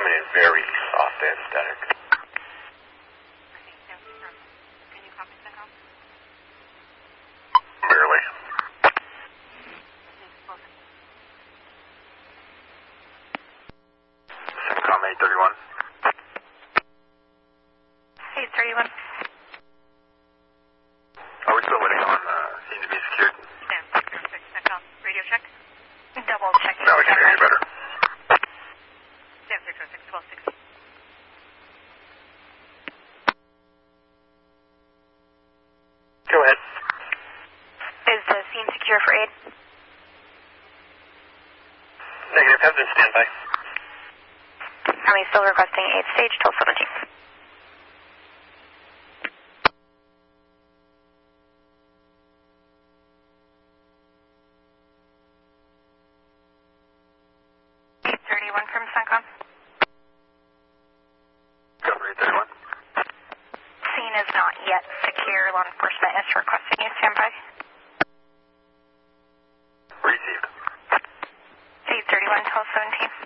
coming in very soft and static. Can you copy that? Barely. Syncom 831. 831. Are we still waiting on scene to be secured? Sam 606, Syncom. Radio check. Double checking. Now we can hear you better. Sam 606, 1260. Go ahead. Is the scene secure for aid? Negative, have been standby. Are we still requesting aid stage till 17? From Syncom. Cover 831. Scene is not yet secure. Law enforcement is requesting you stand by. Received. 831 till 17.